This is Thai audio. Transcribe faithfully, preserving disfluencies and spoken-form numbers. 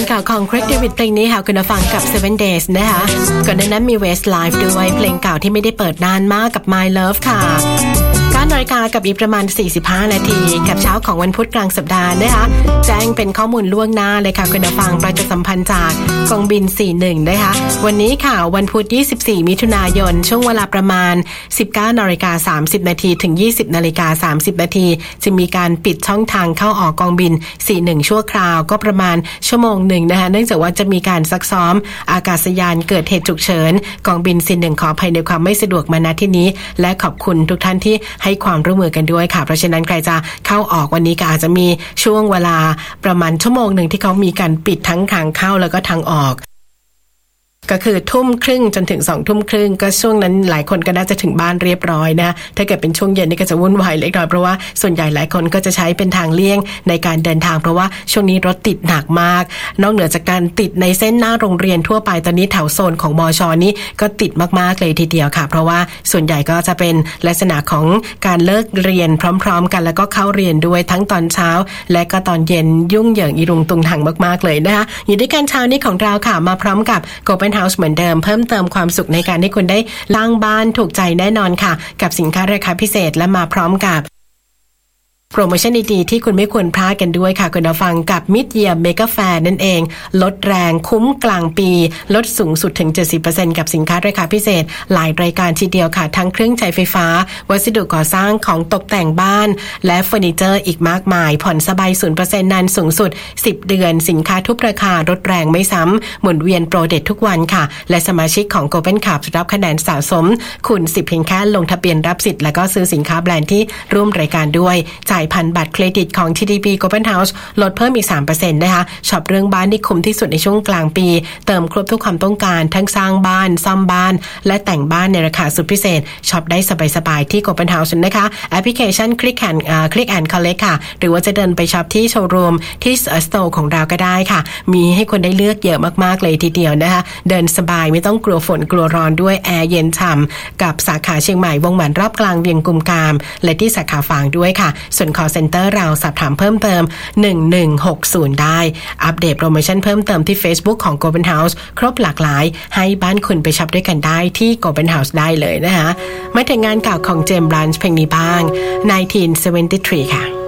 ข่าวของ Craig David เพลงนี้ค่ะคุณฟังกับ seven days นะคะก่อนหน้านั้นมี Westlife ด้วยเพลงเก่าที่ไม่ได้เปิดนานมากกับ My Love ค่ะเก้านาฬิกากับอีกประมาณสี่สิบห้านาทีกับเช้าของวันพุธกลางสัปดาห์นะคะแจ้งเป็นข้อมูลล่วงหน้าเลยค่ะคุณฟังประชาสัมพันธ์จากกองบินสี่สิบเอ็ดนะคะวันนี้ค่ะวันพุธยี่สิบสี่มิถุนายนช่วงเวลาประมาณ สิบเก้านาฬิกาสามสิบนาทีถึง ยี่สิบนาฬิกาสามสิบนาทีจะมีการปิดช่องทางเข้าออกกองบินสี่สิบเอ็ดชั่วคราวก็ประมาณชั่วโมงหนึ่งนะคะเนื่องจากว่าจะมีการซักซ้อมอากาศยานเกิดเหตุฉุกเฉินกองบินสี่สิบเอ็ดขออภัยในความไม่สะดวกมาณที่นี้และขอบคุณทุกท่านที่ให้ความร่วมมือกันด้วยค่ะเพราะฉะนั้นใครจะเข้าออกวันนี้ก็อาจจะมีช่วงเวลาประมาณชั่วโมงหนึ่งที่เขามีการปิดทั้งทางเข้าแล้วก็ทางออกก็คือทุ่มครึ่งจนถึงสองทุ่มครึ่งก็ช่วงนั้นหลายคนก็น่าจะถึงบ้านเรียบร้อยนะถ้าเกิดเป็นช่วงเย็นนี่ก็จะวุ่นวายเล็กน้อยเพราะว่าส่วนใหญ่หลายคนก็จะใช้เป็นทางเลี่ยงในการเดินทางเพราะว่าช่วงนี้รถติดหนักมากนอกเหนือจากการติดในเส้นหน้าโรงเรียนทั่วไปตอนนี้แถวโซนของมช.นี้ก็ติดมากๆเลยทีเดียวค่ะเพราะว่าส่วนใหญ่ก็จะเป็นลักษณะของการเลิกเรียนพร้อมๆกันแล้วก็เข้าเรียนด้วยทั้งตอนเช้าและก็ตอนเย็นยุ่งเหยิงอีรุงตุงถังมากๆเลยนะคะอยู่ด้วยกันเช้านี้ของเราค่ะมาพร้อมกับ Open House เหมือนเดิมเพิ่มเติมความสุขในการให้คุณได้ล้างบ้านถูกใจแน่นอนค่ะกับสินค้าราคาพิเศษและมาพร้อมกับโปรโมชั่นดีๆที่คุณไม่ควรพลาดกันด้วยค่ะคุณผู้ฟังกับ Mid Year Mega Fair นั่นเองลดแรงคุ้มกลางปีลดสูงสุดถึง เจ็ดสิบเปอร์เซ็นต์ กับสินค้าราคาพิเศษหลายรายการทีเดียวค่ะทั้งเครื่องใช้ไฟฟ้าวัสดุก่อสร้างของตกแต่งบ้านและเฟอร์นิเจอร์อีกมากมายผ่อนสบาย ศูนย์เปอร์เซ็นต์ นานสูงสุดสิบเดือนสินค้าทุกราคาลดแรงไม่ซ้ำหมุนเวียนโปรเด็ดทุกวันค่ะและสมาชิกของ Golden Club รับคะแนนสะสมคูณสิบเพียงแค่ลงทะเบียนรับสิทธิ์แล้วก็ซื้อสินค้าแบรนด์ที่ร่วมรายการด้วยจ่ายพันบัตรเครดิตของ ที ดี บี Open House ลดเพิ่มอีก สามเปอร์เซ็นต์ นะคะช็อปเรื่องบ้านที่คุ้มที่สุดในช่วงกลางปีเติมครบทุกความต้องการทั้งสร้างบ้านซ่อมบ้านและแต่งบ้านในราคาสุดพิเศษช็อปได้สบายๆที่ Open House นะคะแอปพลิเคชัน Click and เอ่อ Click and Collect ค่ะหรือว่าจะเดินไปช็อปที่โชว์รูมที่สโตร์ของเราก็ได้ค่ะมีให้คนได้เลือกเยอะมากๆเลยทีเดียวนะคะเดินสบายไม่ต้องกลัวฝนกลัวร้อนด้วยแอร์เย็นฉ่ำกับสาขาเชียงใหม่วงแหวนรอบกลางเวียงกุมกามและที่สาขาฝางด้วยค่ะส่วน call center เราสอบถามเพิ่มเติมหนึ่งหนึ่งหกศูนย์ได้อัปเดตโปรโมชั่นเพิ่มเติมที่ Facebook ของ Golden House ครบหลากหลายให้บ้านคุณไปช็อปด้วยกันได้ที่ Golden House ได้เลยนะคะมาถึงงานเก่าของเจมส์บลันช์เพลงนี้บ้างหนึ่งพันเก้าร้อยเจ็ดสิบสามค่ะ